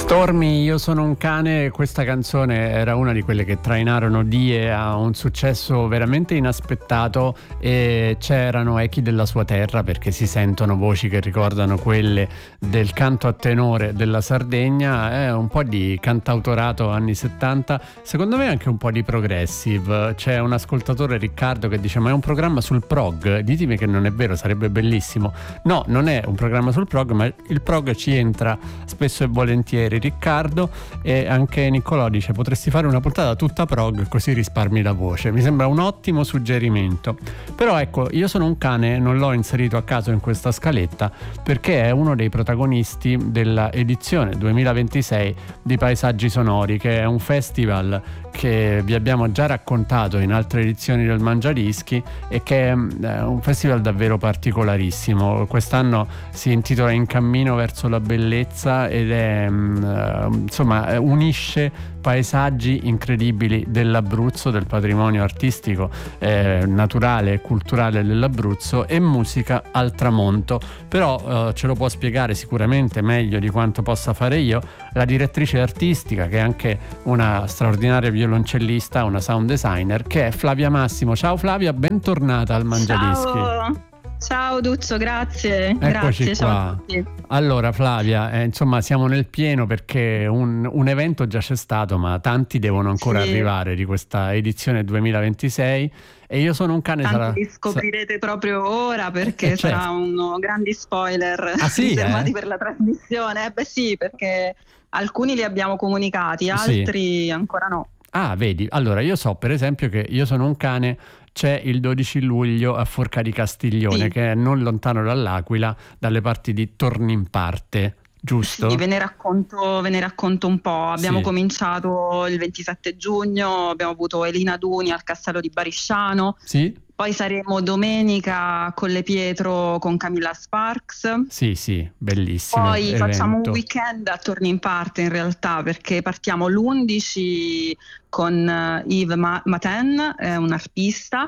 Stormy, io sono un cane. Questa canzone era una di quelle che trainarono Die a un successo veramente inaspettato, e c'erano echi della sua terra, perché si sentono voci che ricordano quelle del canto a tenore della Sardegna, un po' di cantautorato anni 70, secondo me anche un po' di progressive. C'è un ascoltatore, Riccardo, che dice: ma è un programma sul prog? Ditemi che non è vero, sarebbe bellissimo. No, non è un programma sul prog, ma il prog ci entra spesso e volentieri, Riccardo. E anche Niccolò dice: potresti fare una puntata tutta prog, così risparmi la voce. Mi sembra un ottimo suggerimento. Però ecco, Io sono un cane non l'ho inserito a caso in questa scaletta, perché è uno dei protagonisti della edizione 2026 di Paesaggi Sonori, che è un festival che vi abbiamo già raccontato in altre edizioni del Mangiadischi, e che è un festival davvero particolarissimo. Quest'anno si intitola In cammino verso la bellezza ed è unisce paesaggi incredibili dell'Abruzzo, del patrimonio artistico, naturale e culturale dell'Abruzzo, e musica al tramonto. Però ce lo può spiegare sicuramente meglio di quanto possa fare io la direttrice artistica, che è anche una straordinaria violoncellista, una sound designer, che è Flavia Massimo. Ciao Flavia, bentornata al Mangiadischi. Ciao Duccio, grazie. Eccoci grazie, qua. ciao a tutti. Allora Flavia, siamo nel pieno, perché un evento già c'è stato, ma tanti devono ancora arrivare di questa edizione 2026, e Io sono un cane Tanti li scoprirete proprio ora, perché sarà uno grandi spoiler riservati per la trasmissione. Beh sì, perché alcuni li abbiamo comunicati, altri ancora no. Ah, vedi, allora io so per esempio che Io sono un cane c'è il 12 luglio a Forca di Castiglione, che è non lontano dall'Aquila, dalle parti di Tornimparte, giusto? Sì, ve ne racconto un po'. Abbiamo cominciato il 27 giugno, abbiamo avuto Elina Duni al Castello di Barisciano. Sì. Poi saremo domenica a Colle Pietro con Camilla Sparks. Sì, bellissimo. Poi facciamo un weekend a Tornimparte in realtà, perché partiamo l'11 con Yves Maten, un arpista,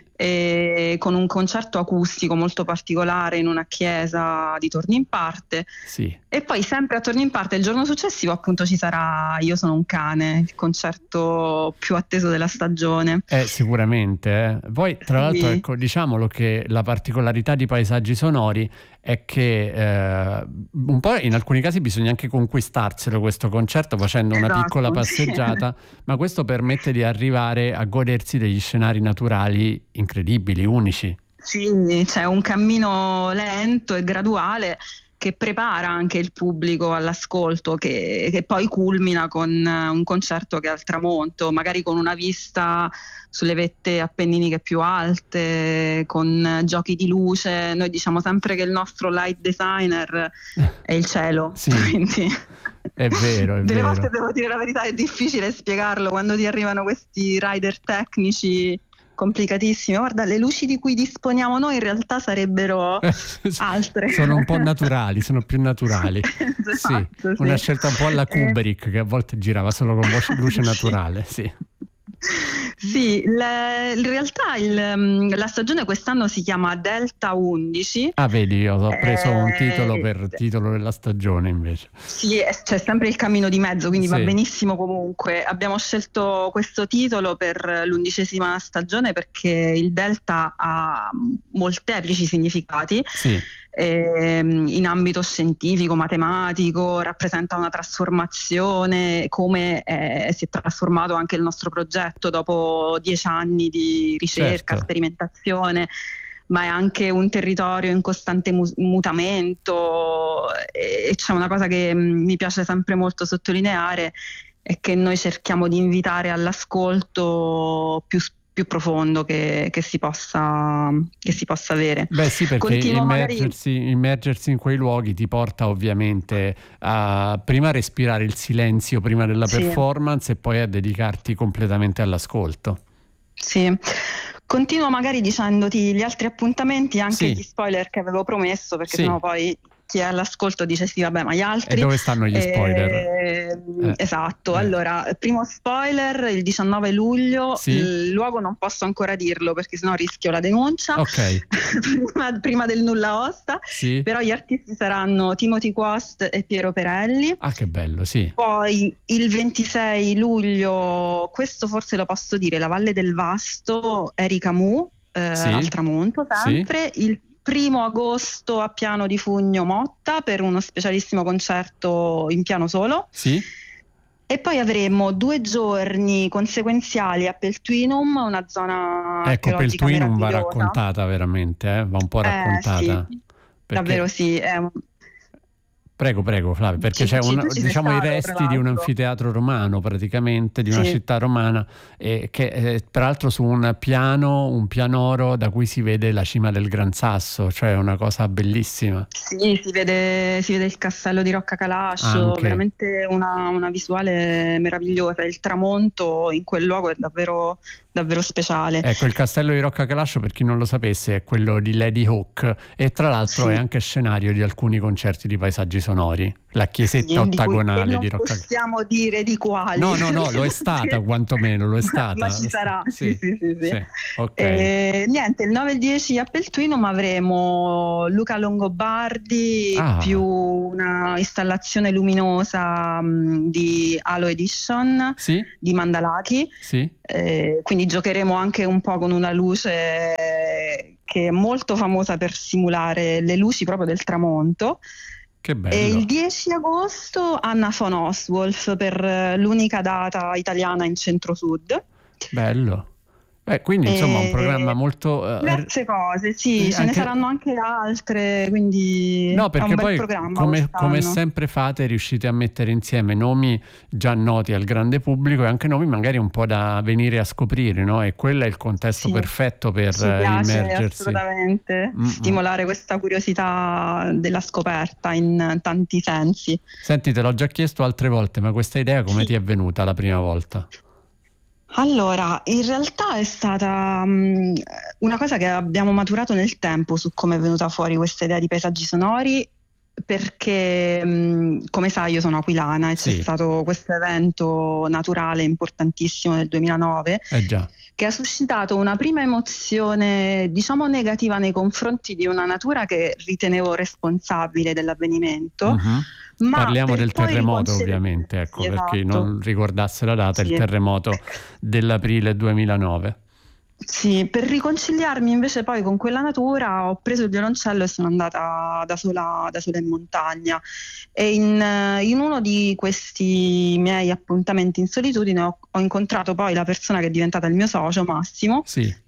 e con un concerto acustico molto particolare in una chiesa di Tornimparte. E poi sempre a Tornimparte il giorno successivo appunto ci sarà Io sono un cane, il concerto più atteso della stagione. Sicuramente. Poi tra l'altro, ecco, diciamolo che la particolarità di Paesaggi Sonori è che un po' in alcuni casi bisogna anche conquistarselo questo concerto facendo una piccola passeggiata, ma questo permette di arrivare a godersi degli scenari naturali incredibili, unici. Sì, c'è un cammino lento e graduale che prepara anche il pubblico all'ascolto, che poi culmina con un concerto che è al tramonto, magari con una vista sulle vette appenniniche più alte, con giochi di luce. Noi diciamo sempre che il nostro light designer è il cielo. Quindi è vero. Delle volte, devo dire la verità, è difficile spiegarlo quando ti arrivano questi rider tecnici complicatissimi. Guarda, le luci di cui disponiamo noi in realtà sarebbero altre. Sono un po' naturali, sono più naturali. Esatto, una scelta un po' alla Kubrick, che a volte girava solo con luce naturale. Sì, in realtà la stagione quest'anno si chiama Delta 11. Ah, vedi, io ho preso un titolo per titolo della stagione invece. Sì, c'è sempre il cammino di mezzo, quindi va benissimo comunque. Abbiamo scelto questo titolo per l'11ª stagione perché il Delta ha molteplici significati. In ambito scientifico, matematico, rappresenta una trasformazione, come si è trasformato anche il nostro progetto dopo 10 anni di ricerca, sperimentazione, ma è anche un territorio in costante mutamento. E c'è una cosa che mi piace sempre molto sottolineare, è che noi cerchiamo di invitare all'ascolto più profondo che si possa avere. Beh sì, perché immergersi in quei luoghi ti porta ovviamente a prima respirare il silenzio prima della performance e poi a dedicarti completamente all'ascolto. Sì. Continuo magari dicendoti gli altri appuntamenti, anche gli spoiler che avevo promesso, perché sennò poi chi è all'ascolto dice sì, vabbè, ma gli altri... E dove stanno gli spoiler? Esatto, allora, primo spoiler, il 19 luglio, sì? il luogo non posso ancora dirlo perché sennò rischio la denuncia, prima del nulla osta, sì? Però gli artisti saranno Timothy Quast e Piero Perelli. Ah, che bello, sì. Poi il 26 luglio, questo forse lo posso dire, la Valle del Vasto, Erika Mu, al tramonto sempre, sì. Il 1° agosto a Piano di Fugno Motta per uno specialissimo concerto in piano solo. Sì. E poi avremo 2 giorni conseguenziali a Peltwinum, una zona archeologica Peltwinum meravigliosa. Va raccontata veramente, va un po' raccontata. Sì, davvero sì. Prego Flavio, perché c'è diciamo i resti di un anfiteatro romano praticamente, di una città romana, che peraltro su un pianoro da cui si vede la cima del Gran Sasso, cioè una cosa bellissima. Sì, si vede il castello di Roccacalascio, veramente una visuale meravigliosa. Il tramonto in quel luogo è davvero speciale. Ecco, il castello di Roccacalascio, per chi non lo sapesse, è quello di Lady Hawke e tra l'altro è anche scenario di alcuni concerti di paesaggi sonori. La chiesetta ottagonale di Roccacalascio. Non possiamo dire di quali. No, lo è stata quantomeno, lo è stata. Ma ci sarà, sì. Okay. Niente, il 9 e il 10 a Peltwinum avremo Luca Longobardi più una installazione luminosa di Halo Edition di Mandalaki. Sì. Quindi giocheremo anche un po' con una luce che è molto famosa per simulare le luci proprio del tramonto. Che bello. E il 10 agosto Anna von Oswolf per l'unica data italiana in centro-sud. Bello. Quindi insomma un programma molto... diverse cose, sì, ce ne saranno anche altre, quindi no, perché è un bel poi programma come sempre fate, riuscite a mettere insieme nomi già noti al grande pubblico e anche nomi magari un po' da venire a scoprire, no? E quello è il contesto perfetto per immergersi. Assolutamente, stimolare questa curiosità della scoperta in tanti sensi. Senti, te l'ho già chiesto altre volte, ma questa idea come ti è venuta la prima volta? Allora, in realtà è stata una cosa che abbiamo maturato nel tempo su come è venuta fuori questa idea di paesaggi sonori, perché come sai io sono aquilana e c'è stato questo evento naturale importantissimo nel 2009 che ha suscitato una prima emozione, diciamo, negativa nei confronti di una natura che ritenevo responsabile dell'avvenimento. Parliamo del terremoto ovviamente, per chi non ricordasse la data, il terremoto dell'aprile 2009. Sì, per riconciliarmi invece poi con quella natura ho preso il violoncello e sono andata da sola in montagna e in uno di questi miei appuntamenti in solitudine ho incontrato poi la persona che è diventata il mio socio, Massimo.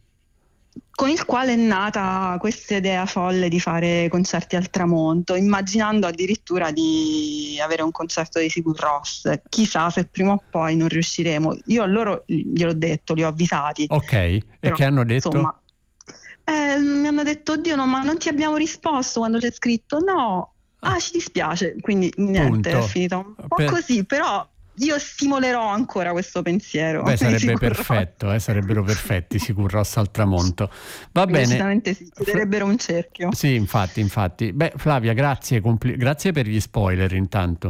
Con il quale è nata questa idea folle di fare concerti al tramonto, immaginando addirittura di avere un concerto di Sigur Rós. Chissà se prima o poi non riusciremo. Io a loro gliel'ho detto, li ho avvisati. Ok, e che hanno detto? Insomma, mi hanno detto, oddio no, ma non ti abbiamo risposto quando c'è scritto no. Ci dispiace, quindi niente, è finito un po' così, però... Io stimolerò ancora questo pensiero. Sarebbe perfetto, sarebbero perfetti Sigur Rós al tramonto. Va bene. Decisamente sì, chiuderebbero un cerchio. Sì, infatti. Flavia, grazie per gli spoiler intanto.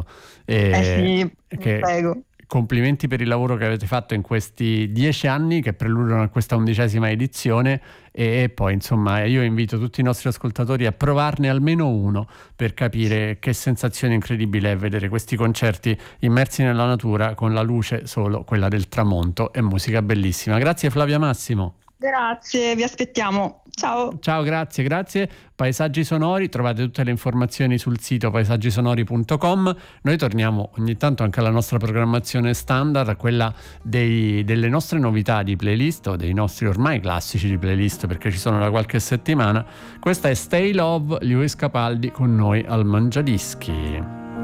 Prego. Complimenti per il lavoro che avete fatto in questi 10 anni che preludono a questa 11ª edizione e poi insomma io invito tutti i nostri ascoltatori a provarne almeno uno per capire che sensazione incredibile è vedere questi concerti immersi nella natura con la luce solo quella del tramonto e musica bellissima. Grazie Flavia Massimo. Grazie, vi aspettiamo. Ciao. Ciao, grazie. Paesaggi Sonori, trovate tutte le informazioni sul sito paesaggisonori.com. Noi torniamo ogni tanto anche alla nostra programmazione standard, quella delle nostre novità di playlist o dei nostri ormai classici di playlist perché ci sono da qualche settimana. Questa è Stay Love, Lewis Capaldi con noi al Mangiadischi.